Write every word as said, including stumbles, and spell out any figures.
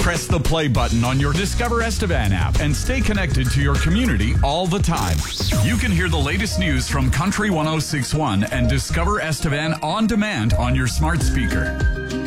Press the play button on your Discover Estevan app and stay connected to your community all the time. You can hear the latest news from Country one oh six point one and Discover Estevan on demand on your smart speaker.